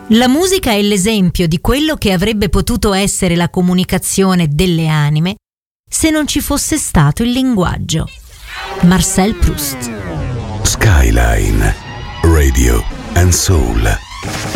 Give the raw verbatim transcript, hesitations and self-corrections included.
La musica è l'esempio di quello che avrebbe potuto essere la comunicazione delle anime se non ci fosse stato il linguaggio. Marcel Proust. Skyline Radio and Soul.